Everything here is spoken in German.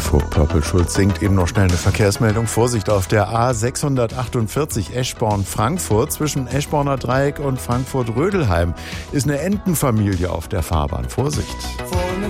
Vogt Purple-Schulz singt eben noch schnell eine Verkehrsmeldung. Vorsicht auf der A648 Eschborn-Frankfurt. Zwischen Eschborner Dreieck und Frankfurt-Rödelheim ist eine Entenfamilie auf der Fahrbahn. Vorsicht!